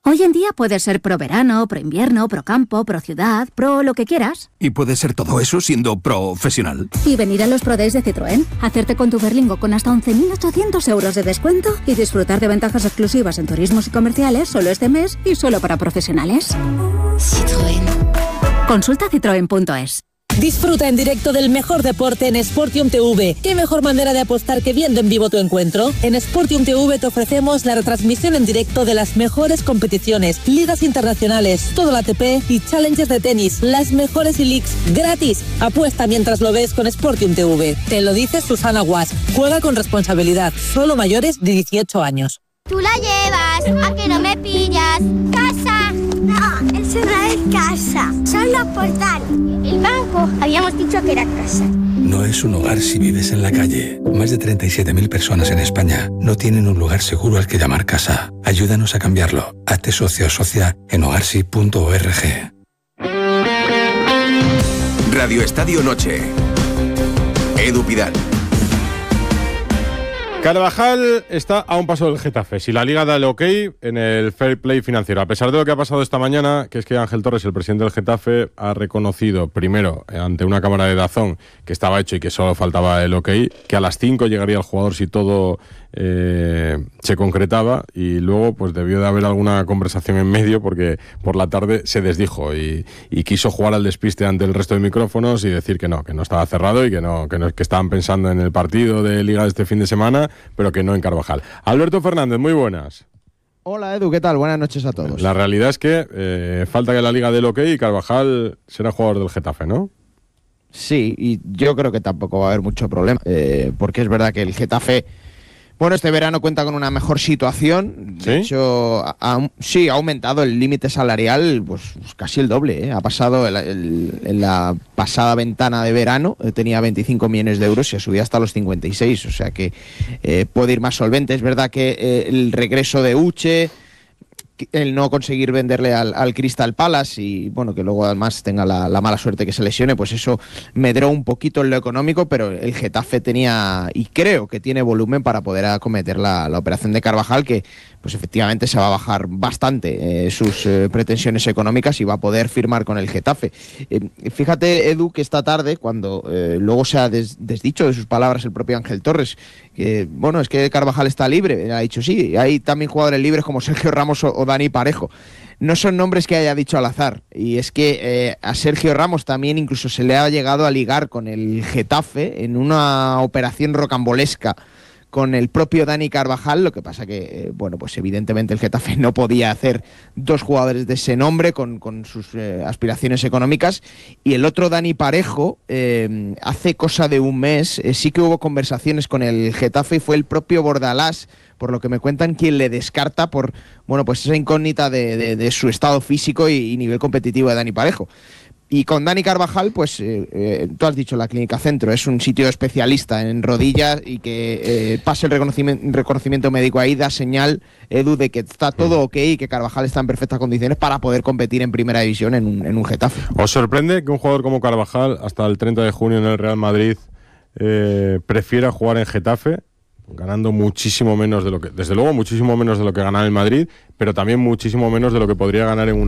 Hoy en día puedes ser pro verano, pro invierno, pro campo, pro ciudad, pro lo que quieras. Y puedes ser todo eso siendo profesional. Y venir a los Pro Days de Citroën, hacerte con tu Berlingo con hasta 11.800 euros de descuento y disfrutar de ventajas exclusivas en turismos y comerciales solo este mes y solo para profesionales. Citroën. Consulta citroen.es. Disfruta en directo del mejor deporte en Sportium TV. ¿Qué mejor manera de apostar que viendo en vivo tu encuentro? En Sportium TV te ofrecemos la retransmisión en directo de las mejores competiciones, ligas internacionales, todo el ATP y challenges de tenis, las mejores e-leagues gratis. Apuesta mientras lo ves con Sportium TV. Te lo dice Susana Guas. Juega con responsabilidad. Solo mayores de 18 años. Tú la llevas, ¿a que no me pillas? ¡Casa! No, eso no es casa, son los portales. El banco, habíamos dicho que era casa. No es un hogar si vives en la calle. Más de 37.000 personas en España no tienen un lugar seguro al que llamar casa. Ayúdanos a cambiarlo. Hazte socio o socia en hogarsi.org. Radio Estadio Noche. Edu Pidal. Carvajal está a un paso del Getafe. Si la Liga da el ok en el fair play financiero, a pesar de lo que ha pasado esta mañana, que es que Ángel Torres, el presidente del Getafe, ha reconocido primero ante una cámara de DAZN que estaba hecho y que solo faltaba el ok, que a las 5 llegaría el jugador si todo se concretaba, y luego pues debió de haber alguna conversación en medio porque por la tarde se desdijo y quiso jugar al despiste ante el resto de micrófonos y decir que no estaba cerrado y que estaban pensando en el partido de Liga de este fin de semana, pero que no en Carvajal. Alberto Fernández, muy buenas. Hola Edu, ¿qué tal? Buenas noches a todos. La realidad es que falta que la Liga dé el ok y Carvajal será jugador del Getafe, ¿no? Sí, y yo creo que tampoco va a haber mucho problema, porque es verdad que el Getafe, bueno, este verano cuenta con una mejor situación. De hecho, ha aumentado el límite salarial pues casi el doble. Ha pasado en la pasada ventana de verano, tenía 25 millones de euros y ha subido hasta los 56. O sea que puede ir más solvente. Es verdad que el regreso de Uche, el no conseguir venderle al Crystal Palace y bueno, que luego además tenga la mala suerte que se lesione, pues eso medró un poquito en lo económico, pero el Getafe tenía, y creo que tiene volumen para poder acometer la operación de Carvajal, que pues efectivamente se va a bajar bastante sus pretensiones económicas y va a poder firmar con el Getafe. Fíjate, Edu, que esta tarde, cuando luego se ha desdicho de sus palabras el propio Ángel Torres, que bueno, es que Carvajal está libre, ha dicho sí, hay también jugadores libres como Sergio Ramos o Dani Parejo. No son nombres que haya dicho al azar, y es que a Sergio Ramos también incluso se le ha llegado a ligar con el Getafe en una operación rocambolesca con el propio Dani Carvajal. Lo que pasa que, bueno, pues evidentemente el Getafe no podía hacer dos jugadores de ese nombre con sus aspiraciones económicas. Y el otro, Dani Parejo, hace cosa de un mes, sí que hubo conversaciones con el Getafe y fue el propio Bordalás, por lo que me cuentan, quien le descarta por, bueno, pues esa incógnita de su estado físico y nivel competitivo de Dani Parejo. Y con Dani Carvajal, pues tú has dicho, la Clínica Centro es un sitio especialista en rodillas y que pase el reconocimiento médico ahí da señal, Edu, de que está todo ok y que Carvajal está en perfectas condiciones para poder competir en primera división en un Getafe. ¿Os sorprende que un jugador como Carvajal hasta el 30 de junio en el Real Madrid prefiera jugar en Getafe, ganando muchísimo menos de lo que, desde luego muchísimo menos de lo que gana en el Madrid, pero también muchísimo menos de lo que podría ganar en un